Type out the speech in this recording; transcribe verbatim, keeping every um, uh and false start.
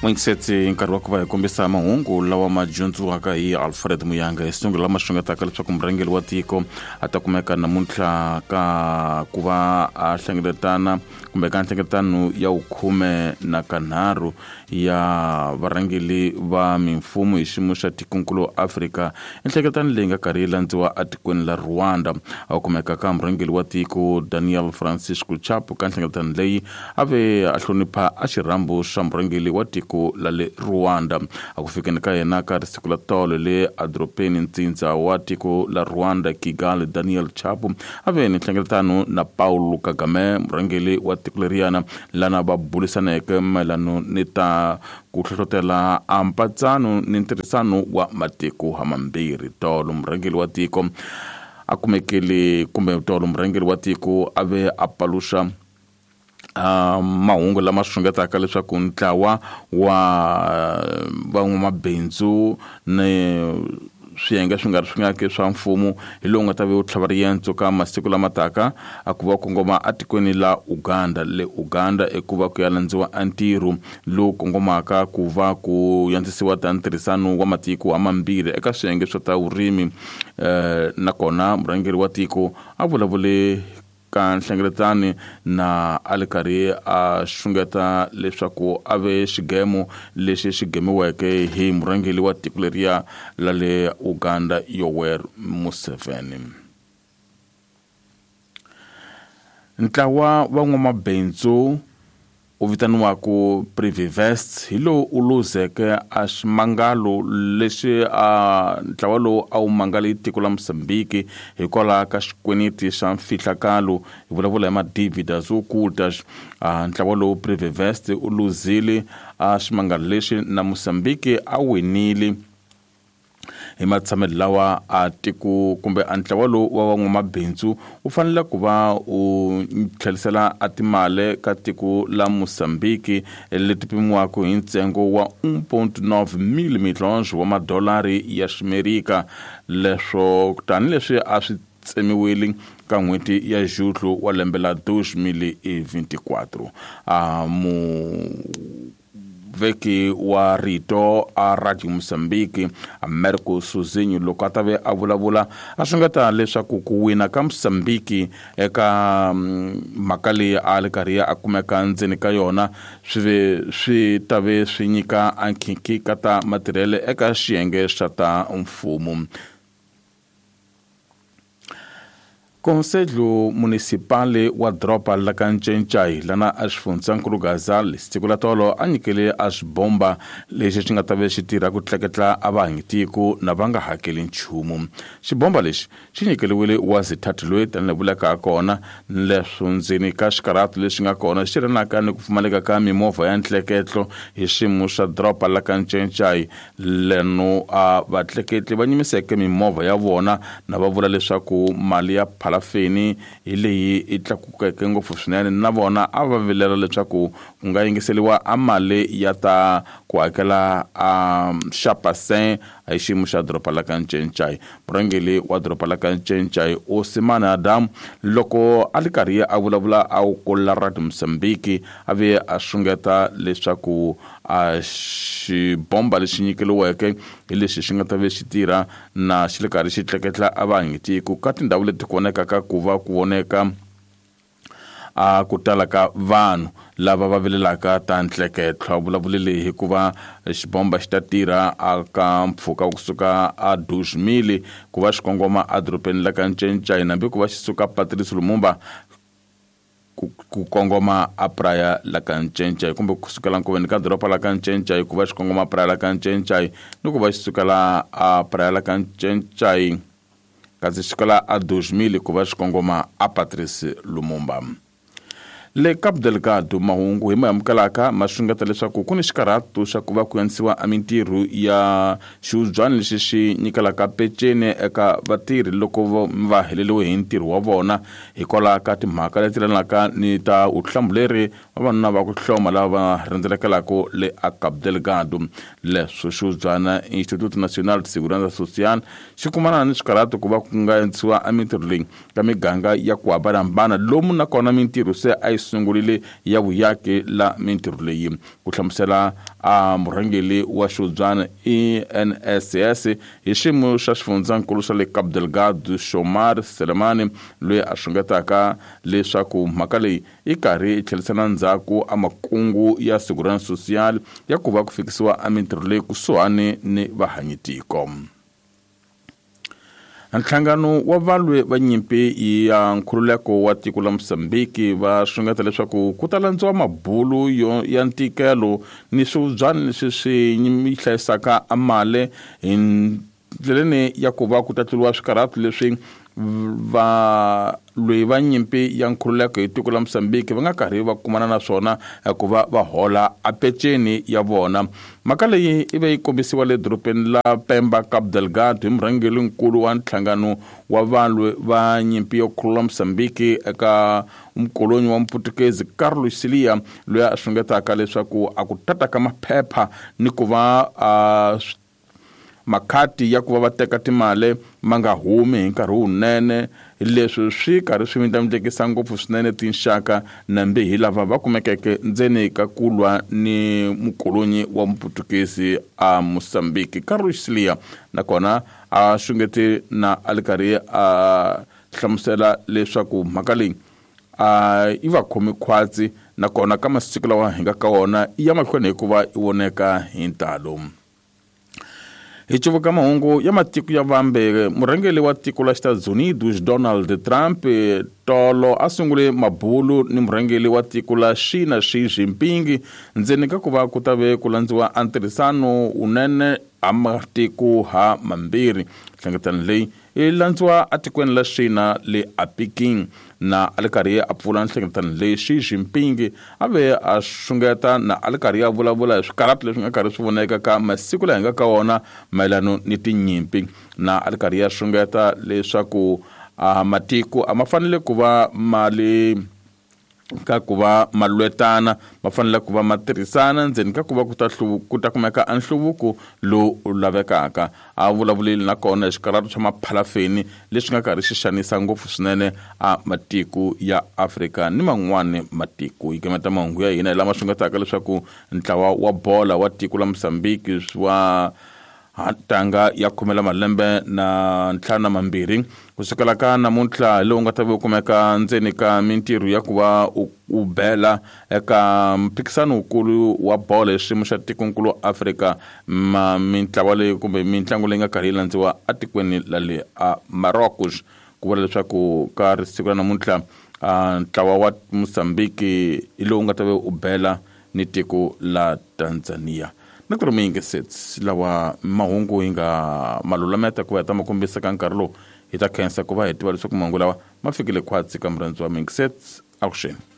Mointsetse nkarhi wa ku va hi kombisa mahungu lawa ma dyondziwaka hi Alfred Muyanga hi sungula lama xungetaka leswaku murhangeri wa tiko a ta kumeka namuntlha ka ku va a hlengeletana kumbe ka nhlengeletano ya ukhume na kanharhu ya varhangeli va mimfumo hi xiyimo xa tikonkulu Afrika. Nhlengeletano leyi nga karhi yi landziwa atikweni la Rwanda a kumeka ka murhangeri wa tiko Daniel Francisco Chapo ka nhlengeletano leyi a ve a hlonipha a xirhambo xa murhangeri wa tiko la le Rwanda. A ku fikeni ka yena ka risiku la tolo le adropeni ntsindza wa tiko la Rwanda Kigali, Daniel Chapo a ve ni nhlengeletano na Paul Kagame murhangeri wa tiko leriyana lana va bulisaneke mayelano ni ta ku hlohlotela ampatsano ni ntirhisano wa matiko hamambirhi. Tolo murhangeri wa tiko a kumekele kumbe tolo murhangeri wa tiko a ve a paluxa Uh, mahungu lama xungetaka leswaku ntlawa wa van'wamabindzu ni swiyenge swi nga ri swingaki swa mfumo hi lowu nga ta ve u tlhava riendzo ka masiku lama taka a ku va kongoma atikweni la Uganda. Le Uganda i ku va ku ya landziwa antirho lowu kongomaka ku va ku yandzisiwa ta ntirhisano wa matiko hamambirhi eka swiyenge swa ta vurimi. Uh, nakona murhangeri wa tiko a vulavule ka nhlengeletani na alikari a xungeta leswaku a ve xigemo lexi xi gemiweke hi murhangeri wa tiko leriya la le Uganda Yoweri Museveni. Ntlawa van'wamabindzu u vitaniwaku Privivest hi lowu u luzeke a ximangalo lexi a ntlawa lowu a wu mangali tiko la Mozambique hikwalaho ka xikweneti xa mfihlakalo hi vulavula hi ma-David Zokutas. A ntlawa lowu Privivest u luzile a ximangalo lexi na Mozambique a winile hi matshamelo lawa a tiko kumbe a ntlawa lowu wa van'wamabindzu u fanele ku va u tlhelisela a timali ka tiko la Mozambique leti pimiwaka hi ntsengo wa one point nine mililitros wa madolari ya Ximerika. Leswo tanihileswi a swi tsemiwile ka n'hweti ya Julho wa lembe la two thousand twenty-four. A mu veki wa rito a Radio Mozambique Americo Suzinho loko a ta ve a vulavula a xungeta leswaku ku wina ka Mozambique eka mhaka leyi a ri karhi a kumeka ndzeni ka yona swi ve swi ta ve swi nyika ankhikhi ka ta matirhele eka xiyenge xa ta mfumo. Conselho Municipale wa Dropa la ka Ncencai lana a xifundzankulu Gazali siku la tolo a nyikele a xibomba lexi xi nga ta ve xi tirha ku tleketla a vaakatiko na va nga hakeli nchumu. Xibomba lexi xi nyikeliwile Wazithathu loyi tani vulaka kona leswo ndzeni ka xikarhatu lexi nga kona xi rinaka ni ku pfumaleka ka mimovha ya ntleketlo hi xiyimo xa Dropa la ka Ncencai. Leno a vatleketli va nyimiseke mimovha ya vona na va vula leswaku mali ya palafeni hi leyi i tlakukeke ngopfu swinene na vona a va vilela leswaku ku nga yingiseliwa a mali ya ta ku hakela a xapase hi xiyimo xa Dropa la ka Ncencai. Murhangeri wa Dropa la ka Ncencai Osimana Adam loko a ri karhi a vulavula a kolla Radio Mozambique a ve a xungeta leswaku a xibomba lexi nyikeliweke hi lexi xi nga ta ve xi tirha na xi le karhi xi tleketla a vaakatiko ka tindhawu leti konekaka ku va ku voneka a ku tala ka vanhu lava va vilelaka ta ntleketlo. Vulavulile hikuva xibomba xi ta tirha aka mpfhuka kusuka a two mile ku va xi kongoma adropeni la ka Ncencai nambe ku va xi suka Patrice Lumumba ku kongoma a Praia la ka Ncencai kumbe kusukela nkoveni ka Dropa la ka Ncencai ku va xi kongoma Praia la ka Ncencai ni ku va xi sukela a Praia la ka Ncencai kasi xi sukela a two mile ku va xi kongoma a Patrice Lumumba. Le Cabo Delgado mahungu hi mayamukelaka ma xungeta leswaku ku ni xikarhatu xa ku va ku yanisiwa a mintirho ya xihubyana lexi xi nyikelaka peceni eka vatirhi loko va heleliwe hi ntirho wa vona hikwalaho ka timhaka leti lanaka ni ta vutihlamuleri vavanuna va ku hloma lava rhendzelekelaku le a Cabo Delgado. Leswo Xuzwana Instituto Nacional de Segurança Social xi kumana ni swikarhati ku va ku nga endliwa a mintirho leyi ka miganga ya ku hambanahambana lomu nakona mintirho se a yi sungulile ya vuyaki la mintirho leyi. Ku hlamusela a murhangeli wa Xuzwana E N S S hi xiyimo xa xifundzankulu xa le Cabo Delgado Xomar Selemani loyi a xungetaka leswaku mhaka leyi yi karhi yi tlhelisana ndzhaku a makungu ya segurança social ya ku va ku fikisiwa a mintirho leyi kusuhani ni vahanyitiko. Nhlangano wa valwe va nyimpi ya nkhululeko wa tiko la Mosambiki va xungeta leswaku ku ta landziwa mabulu yo ya ntikelo ni swibyani leswi swi hlayisaka a mali hi ndleleni ya ku va ku tatluliwa swikarhati leswi va lweyi va nyimpi ya nkhululeko hi tiko la Mosambiki va nga karhi va kumana na swona ku va va hola a peceni ya vona. Mhaka leyi i ve yi kombisiwa le dorobeni la Pemba Cabo Delgado hi murhangeli nkulu wa nhlangano wa valwe va nyimpi yo khulula Mosambiki eka umkolonyi wa Mputukezi Carlos Silia loyi a xungetaka leswaku a ku tataka maphepha ni ku va a makhati ya ku va va teka timali ma nga humi hi nkarhi wunene. Leswi swi karhi swi mindlamindlekisa ngopfu swinene tinxaka nambe hi lava va kumekeke ndzeni ka kulwa ni mukolonyi wa Mputukezi a Mosambiki Carlos Silia. Nakona a xungete na alikarhi a hlamusela leswaku mhaka leyi a yi va khomi khwatsi nakona ka masiku lawa hi nga ka wona ya mahlweni hikuva i voneka hi ntalo. Hi civuka mahungu ya matiko ya vambe murhangeli wa tiko la Estados Unidos Donald Trump tolo a sungule mabulu ni murhangeli wa tiko la China Xi Jinping ndzeni ka ku va ku ta ve ku landziwa antirhisano unene a matiko ha mambirhi. Nhlengeletano leyi i landziwa a tikweni la China le a Peking na alikarhi a pfula nhlengeletano leyi Xi Jinping a ve a xungeta na alikarhi a vulavula hi swikarhati leswi nga karhi swi voneka ka masiku laha hi nga ka wona mayelano ni tinyimpi na alikarhi ya xungeta leswaku a matiko a ma fanele ku va mali ka ku va malwetana ma fanele ku va matirhisana ndzeni ka ku va ku ta ku ta kumeka anhluvuko lowu lavekaka. A vulavulile na kona hi xikarhati swa maphalafeni leswi nga karhi xi xanisa ngopfu swinene a matiko ya Afrika ni man'wani matiko. Yi kemeta mahungu ya hina hi lama xungetaka leswaku ntlawa wa bola wa tiko la Mosambiki wa tanga ya khumela malembe na ntlhanu na mambirhi kusukela ka namuntlha lowu nga ta ve kumeka ndzeni ka mintirho ya ku va u bela eka mphikisano wukulu wa bola hi xiyimo xa tikonkulu Afrika. Ma mintlawa leyi kumbe mitlangu leyi nga karhi yi landziwa a tikweni la le a Marocos. Ku vula leswaku ka siku ra namuntlha ntlawa wa Mosambiki hi lowu nga ta ve u bela ni tiko la Tanzania. Na ku ri miyingiseti lawa mahungu hi nga malulameta ku va ta makombisa ka nkarhi lowu hi ta khensa ku va hi tiva leswaku mahungu lawa ma fikile khwatsi ka murhandziwa miyingiseti a ku xeni.